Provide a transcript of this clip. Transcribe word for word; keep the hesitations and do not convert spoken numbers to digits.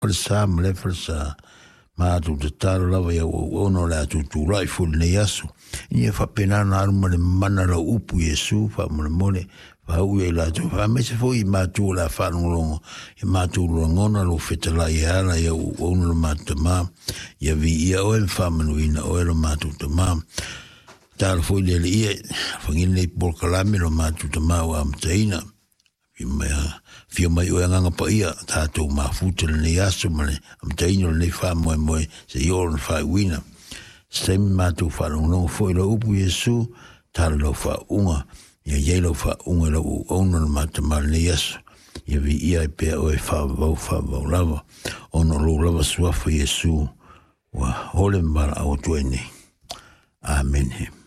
Falsa mle falsa ma tu te taro lava ia ono la tu tu rai ful ne yasu ia fa pena na arma le mana la upu Yesu fa mole mole fa u ia la tu fa me se foi ma tu la fa longo i ma tu longona lo fetela ia la ia ono le matama ia vi ia o en fa manuina o lo matu tama tal foi le ia fa ngine por kalame lo matu tama wa mtaina Mea, fia mai o nganga pa ia, tātou ma futa le aso mane, am taino le wha moe moe, se ioro wha wina. Semi mātou wha longonongo fo ila upu Yesu, tāra lau wha unga, ia iei lau wha unga lau ono na mātamale le aso. Ia vi ia i pia oe wha vau wha vau lava, ono lo lava suafa Yesu, wa hole mbara au tuene. Amen he.